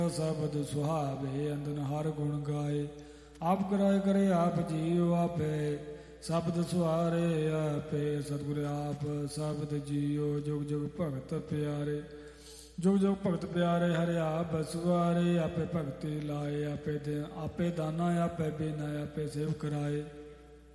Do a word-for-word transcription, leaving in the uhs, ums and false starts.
शब्द सुहावे अंदन हर गुण गाए। आप कराए करे आप जियो आपे शब्द सुहारे आपे सतगुरु आप शब्द जियो जुग जुग भगत प्यारे। जुग जुग भगत प्यारे हरे आप सुहारे आपे भगति लाए। आपे दे आपे दाना आपे बिना आपे सेव कराए।